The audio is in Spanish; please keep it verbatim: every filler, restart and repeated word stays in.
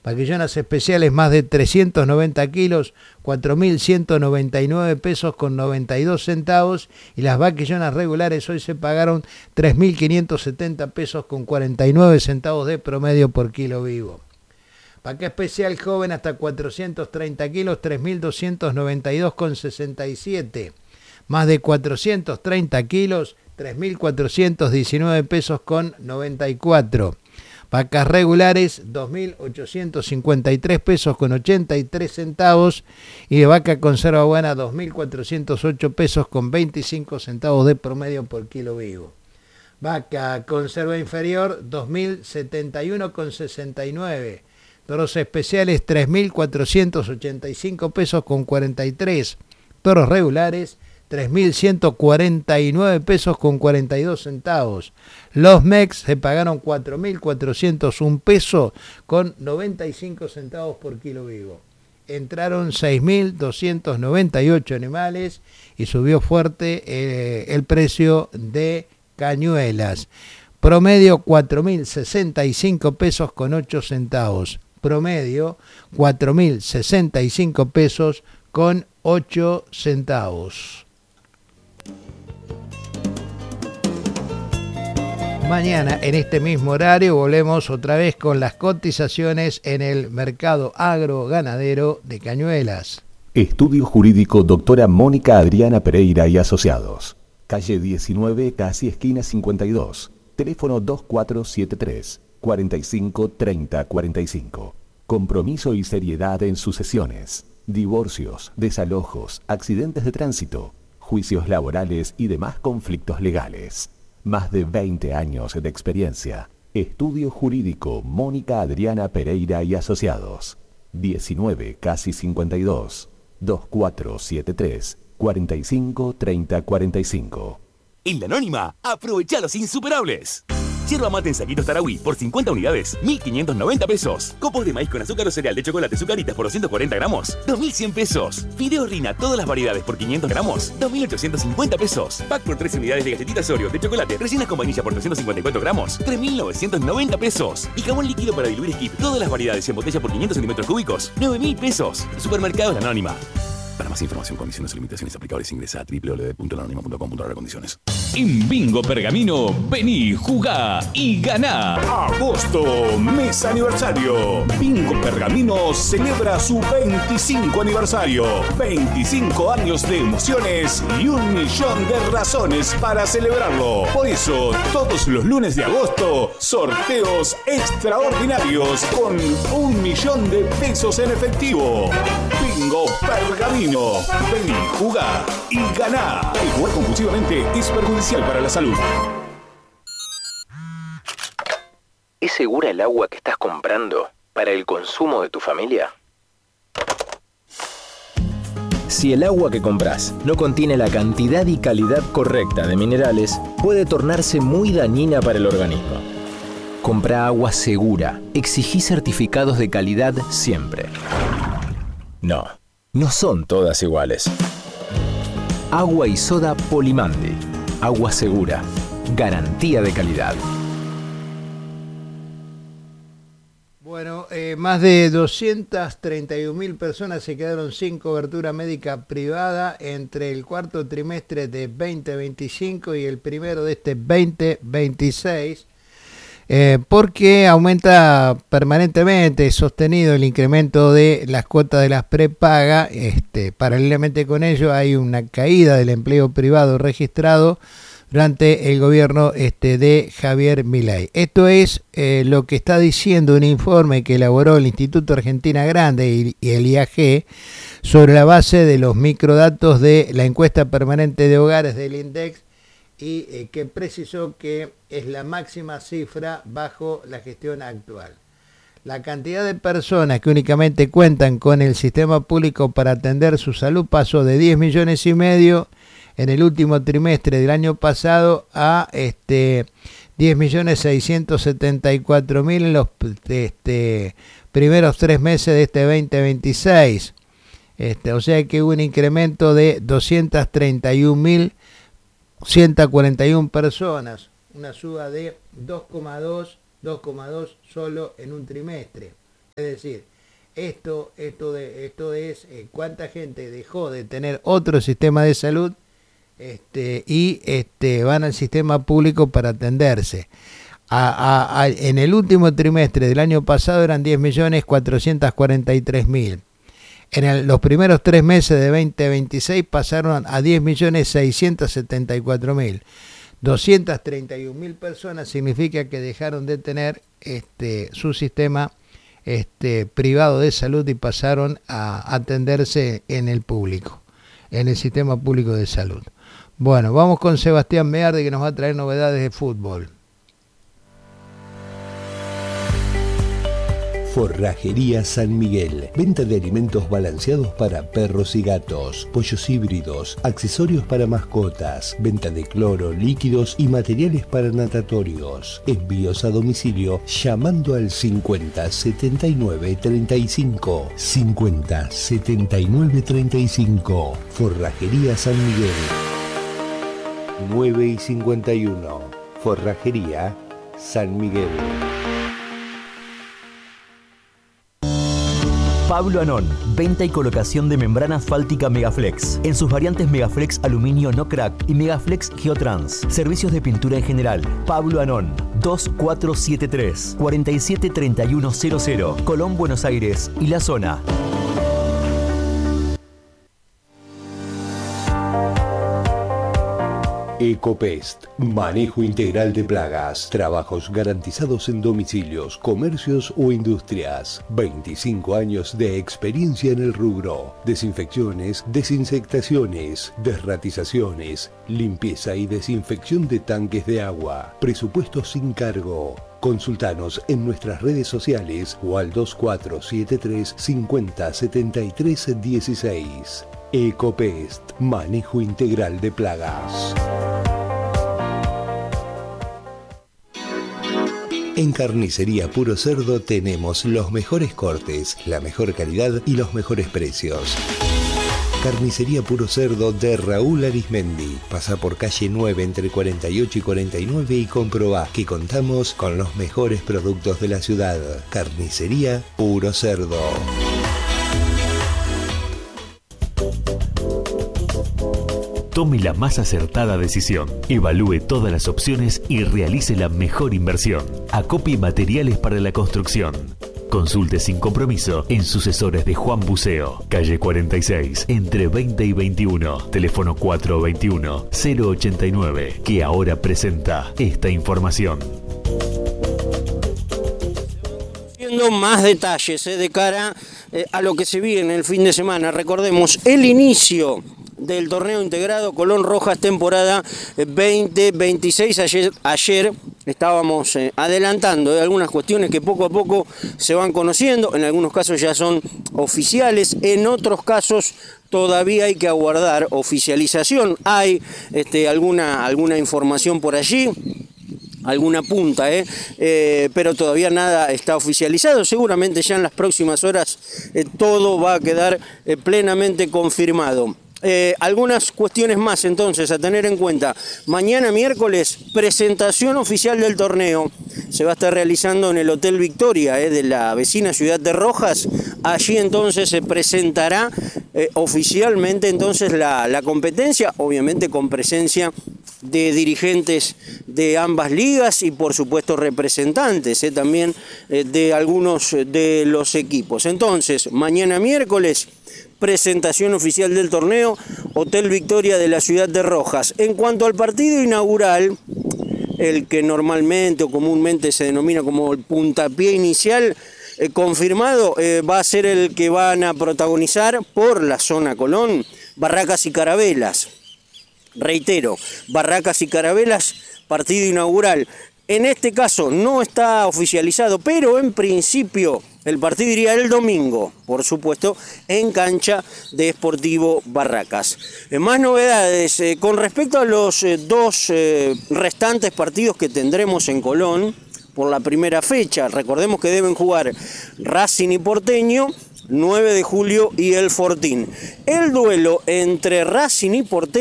Vaquillonas especiales más de trescientos noventa kilos, cuatro mil ciento noventa y nueve pesos con noventa y dos centavos. Y las vaquillonas regulares hoy se pagaron tres mil quinientos setenta pesos con cuarenta y nueve centavos de promedio por kilo vivo. Vaca especial joven hasta cuatrocientos treinta kilos, tres mil doscientos noventa y dos con sesenta y siete. Más de cuatrocientos treinta kilos, tres mil cuatrocientos diecinueve pesos con noventa y cuatro. Vacas regulares, dos mil ochocientos cincuenta y tres pesos con ochenta y tres centavos. Y de vaca conserva buena, dos mil cuatrocientos ocho pesos con veinticinco centavos de promedio por kilo vivo. Vaca conserva inferior, dos mil setenta y uno con sesenta y nueve. Toros especiales, tres mil cuatrocientos ochenta y cinco pesos con cuarenta y tres. Toros regulares, tres mil ciento cuarenta y nueve pesos con cuarenta y dos centavos. Los M E X se pagaron cuatro mil cuatrocientos un pesos con noventa y cinco centavos por kilo vivo. Entraron seis mil doscientos noventa y ocho animales y subió fuerte eh, el precio de cañuelas. Promedio cuatro mil sesenta y cinco pesos con ocho centavos. Promedio cuatro mil sesenta y cinco pesos con ocho centavos. Mañana en este mismo horario volvemos otra vez con las cotizaciones en el mercado agroganadero de Cañuelas. Estudio Jurídico Doctora Mónica Adriana Pereira y Asociados. Calle diecinueve, casi esquina cincuenta y dos. Teléfono dos cuatro siete tres, cuarenta y cinco, treinta, cuarenta y cinco. Compromiso y seriedad en sucesiones, divorcios, desalojos, accidentes de tránsito, juicios laborales y demás conflictos legales. Más de veinte años de experiencia. Estudio Jurídico Mónica Adriana Pereira y Asociados. diecinueve, casi cincuenta y dos. dos cuatro siete tres, cuarenta y cinco, treinta, cuarenta y cinco. En La Anónima, aprovecha los insuperables. Yerba mate en saquitos Tarahui por cincuenta unidades, mil quinientos noventa pesos. Copos de maíz con azúcar o cereal de chocolate Zucaritas por doscientos cuarenta gramos, dos mil cien pesos. Fideos Rina, todas las variedades por quinientos gramos, dos mil ochocientos cincuenta pesos. Pack por tres unidades de galletitas Oreo de chocolate rellenas con vainilla por trescientos cincuenta y cuatro gramos, tres mil novecientos noventa pesos. Y jabón líquido para diluir Skip, todas las variedades en botella por quinientos centímetros cúbicos, nueve mil pesos. Supermercados La Anónima. Para más información, condiciones y limitaciones aplicables, ingresa a doble u doble u doble u punto la anónima punto com punto a r condiciones. En Bingo Pergamino, vení, jugá y ganá. Agosto, mes aniversario. Bingo Pergamino celebra su veinticinco aniversario. veinticinco años de emociones y un millón de razones para celebrarlo. Por eso, todos los lunes de agosto, sorteos extraordinarios con un millón de pesos en efectivo. Bingo Pergamino. Vení, jugá y ganá. El jugar compulsivamente es perjudicial para la salud. ¿Es segura el agua que estás comprando para el consumo de tu familia? Si el agua que compras no contiene la cantidad y calidad correcta de minerales, puede tornarse muy dañina para el organismo. Compra agua segura. Exigí certificados de calidad siempre. No. No son todas iguales. Agua y soda Polimandi. Agua segura. Garantía de calidad. Bueno, eh, más de doscientas treinta y un mil personas se quedaron sin cobertura médica privada entre el cuarto trimestre de veinte veinticinco y el primero de este veinte veintiséis. Eh, porque aumenta permanentemente, sostenido el incremento de las cuotas de las prepaga. Este, paralelamente con ello hay una caída del empleo privado registrado durante el gobierno este, de Javier Milei. Esto es eh, lo que está diciendo un informe que elaboró el Instituto Argentina Grande y, y el I A G sobre la base de los microdatos de la encuesta permanente de hogares del INDEX, y eh, que precisó que es la máxima cifra bajo la gestión actual. La cantidad de personas que únicamente cuentan con el sistema público para atender su salud pasó de diez millones y medio en el último trimestre del año pasado a este, diez millones seiscientos setenta y cuatro mil en los este, primeros tres meses de este veinte veintiséis. Este, o sea que hubo un incremento de doscientas treinta y un mil ciento cuarenta y una personas, una suba de dos coma dos solo en un trimestre. Es decir, esto, esto, de, esto es eh, cuánta gente dejó de tener otro sistema de salud este, y este, van al sistema público para atenderse. A, a, a, en el último trimestre del año pasado eran diez millones cuatrocientos cuarenta y tres mil. En el, los primeros tres meses de veinte veintiséis pasaron a diez millones seiscientos setenta y cuatro mil. doscientas treinta y una mil personas significa que dejaron de tener este, su sistema este, privado de salud y pasaron a atenderse en el público, en el sistema público de salud. Bueno, vamos con Sebastián Mearde que nos va a traer novedades de fútbol. Forrajería San Miguel. Venta de alimentos balanceados para perros y gatos, pollos híbridos, accesorios para mascotas, venta de cloro, líquidos y materiales para natatorios. Envíos a domicilio llamando al cincuenta setenta y nueve treinta y cinco. cincuenta setenta y nueve treinta y cinco. Forrajería San Miguel. nueve y cincuenta y uno. Forrajería San Miguel. Pablo Anón, venta y colocación de membrana asfáltica Megaflex, en sus variantes Megaflex Aluminio No Crack y Megaflex Geotrans. Servicios de pintura en general. Pablo Anón, dos cuatro siete tres, cuatro siete tres uno cero cero, Colón, Buenos Aires y la zona. Ecopest, manejo integral de plagas, trabajos garantizados en domicilios, comercios o industrias. veinticinco años de experiencia en el rubro. Desinfecciones, desinsectaciones, desratizaciones, limpieza y desinfección de tanques de agua. Presupuesto sin cargo. Consultanos en nuestras redes sociales o al dos cuatro siete tres cincuenta setenta y tres dieciséis. Ecopest, manejo integral de plagas. En Carnicería Puro Cerdo tenemos los mejores cortes, la mejor calidad y los mejores precios. Carnicería Puro Cerdo de Raúl Arismendi. Pasa por calle nueve entre cuarenta y ocho y cuarenta y nueve y comprobá que contamos con los mejores productos de la ciudad. Carnicería Puro Cerdo. Tome la más acertada decisión, evalúe todas las opciones y realice la mejor inversión. Acopie materiales para la construcción. Consulte sin compromiso en sucesores de Juan Buceo, calle cuarenta y seis, entre veinte y veintiuno, teléfono cuatro veintiuno cero ochenta y nueve, que ahora presenta esta información. Viendo más detalles eh, de cara eh, a lo que se viene el fin de semana. Recordemos el inicio del torneo integrado Colón Rojas temporada veinte veintiséis. Ayer, ayer estábamos eh, adelantando eh, algunas cuestiones que poco a poco se van conociendo. En algunos casos ya son oficiales, en otros casos todavía hay que aguardar oficialización. Hay este, alguna, alguna información por allí, alguna punta, ¿eh? Eh, pero todavía nada está oficializado. Seguramente ya en las próximas horas eh, todo va a quedar eh, plenamente confirmado. Eh, algunas cuestiones más entonces a tener en cuenta. Mañana miércoles, presentación oficial del torneo. Se va a estar realizando en el Hotel Victoria eh, de la vecina ciudad de Rojas. Allí entonces se presentará eh, oficialmente entonces la, la competencia, obviamente con presencia de dirigentes de ambas ligas y por supuesto representantes eh, también eh, de algunos de los equipos. Entonces, mañana miércoles, presentación oficial del torneo, Hotel Victoria de la ciudad de Rojas. En cuanto al partido inaugural, el que normalmente o comúnmente se denomina como el puntapié inicial, eh, confirmado, eh, va a ser el que van a protagonizar por la zona Colón, Barracas y Carabelas. Reitero, Barracas y Carabelas, partido inaugural. En este caso no está oficializado, pero en principio el partido iría el domingo, por supuesto, en cancha de Sportivo Barracas. Eh, más novedades eh, con respecto a los eh, dos eh, restantes partidos que tendremos en Colón por la primera fecha. Recordemos que deben jugar Racing y Porteño, nueve de julio y el Fortín. El duelo entre Racing y Porteño